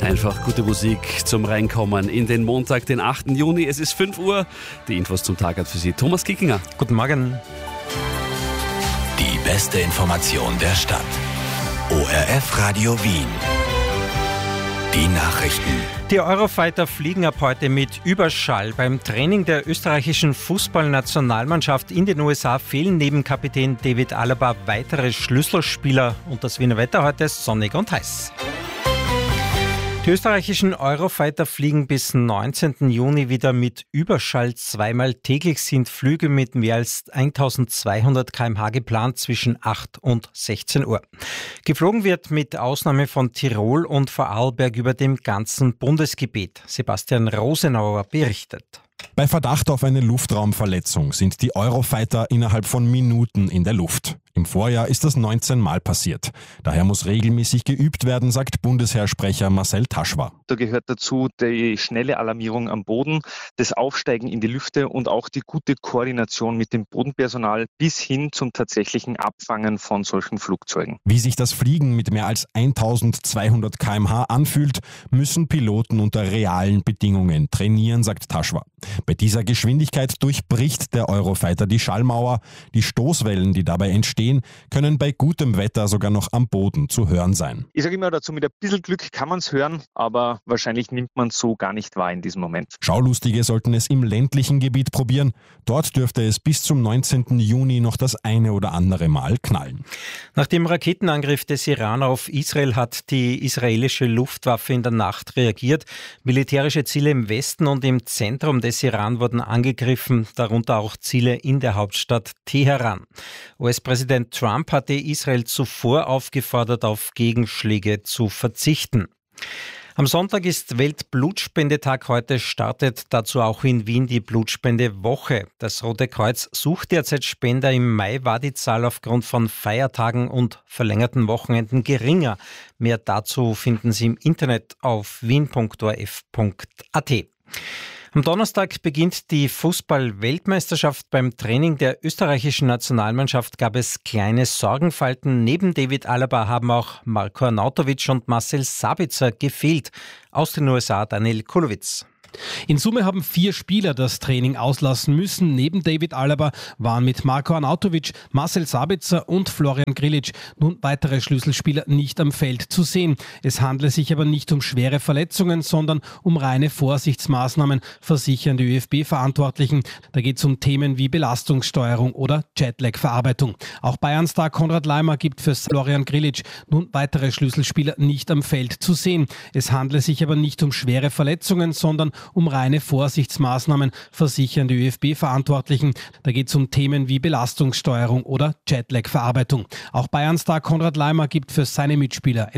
Einfach gute Musik zum Reinkommen in den Montag, den 8. Juni. Es ist 5 Uhr. Die Infos zum Tag hat für Sie Thomas Kickinger. Guten Morgen. Die beste Information der Stadt. ORF Radio Wien. Die Nachrichten. Die Eurofighter fliegen ab heute mit Überschall. Beim Training der österreichischen Fußballnationalmannschaft in den USA fehlen neben Kapitän David Alaba weitere Schlüsselspieler. Und das Wiener Wetter heute ist sonnig und heiß. Die österreichischen Eurofighter fliegen bis 19. Juni wieder mit Überschall. Zweimal täglich sind Flüge mit mehr als 1200 km/h geplant zwischen 8 und 16 Uhr. Geflogen wird mit Ausnahme von Tirol und Vorarlberg über dem ganzen Bundesgebiet. Sebastian Rosenauer berichtet. Bei Verdacht auf eine Luftraumverletzung sind die Eurofighter innerhalb von Minuten in der Luft. Im Vorjahr ist das 19 Mal passiert. Daher muss regelmäßig geübt werden, sagt Bundesheersprecher Marcel Taschwa. Da gehört dazu die schnelle Alarmierung am Boden, das Aufsteigen in die Lüfte und auch die gute Koordination mit dem Bodenpersonal bis hin zum tatsächlichen Abfangen von solchen Flugzeugen. Wie sich das Fliegen mit mehr als 1200 km/h anfühlt, müssen Piloten unter realen Bedingungen trainieren, sagt Taschwa. Bei dieser Geschwindigkeit durchbricht der Eurofighter die Schallmauer. Die Stoßwellen, die dabei entstehen, können bei gutem Wetter sogar noch am Boden zu hören sein. Ich sage immer dazu, mit ein bisschen Glück kann man es hören, aber wahrscheinlich nimmt man es so gar nicht wahr in diesem Moment. Schaulustige sollten es im ländlichen Gebiet probieren. Dort dürfte es bis zum 19. Juni noch das eine oder andere Mal knallen. Nach dem Raketenangriff des Iran auf Israel hat die israelische Luftwaffe in der Nacht reagiert. Militärische Ziele im Westen und im Zentrum des Iran wurden angegriffen, darunter auch Ziele in der Hauptstadt Teheran. US-Präsident Trump hatte Israel zuvor aufgefordert, auf Gegenschläge zu verzichten. Am Sonntag ist Weltblutspendetag. Heute startet dazu auch in Wien die Blutspendewoche. Das Rote Kreuz sucht derzeit Spender. Im Mai war die Zahl aufgrund von Feiertagen und verlängerten Wochenenden geringer. Mehr dazu finden Sie im Internet auf wien.orf.at. Am Donnerstag beginnt die Fußball-Weltmeisterschaft. Beim Training der österreichischen Nationalmannschaft gab es kleine Sorgenfalten. Neben David Alaba haben auch Marko Arnautovic und Marcel Sabitzer gefehlt. Aus den USA Daniel Kulowitz. In Summe haben 4 Spieler das Training auslassen müssen. Neben David Alaba waren mit Marko Arnautovic, Marcel Sabitzer und Florian Grillitsch nun weitere Schlüsselspieler nicht am Feld zu sehen. Es handle sich aber nicht um schwere Verletzungen, sondern um reine Vorsichtsmaßnahmen, versichern die ÖFB-Verantwortlichen. Da geht es um Themen wie Belastungssteuerung oder Jetlag-Verarbeitung. Auch Bayern-Star Konrad Laimer gibt für Florian Grillitsch nun weitere Schlüsselspieler nicht am Feld zu sehen. Es handle sich aber nicht um schwere Verletzungen, sondern um reine Vorsichtsmaßnahmen, versichern die ÖFB-Verantwortlichen. Da geht es um Themen wie Belastungssteuerung oder Jetlag-Verarbeitung. Auch Bayern-Star Konrad Laimer gibt für seine Mitspieler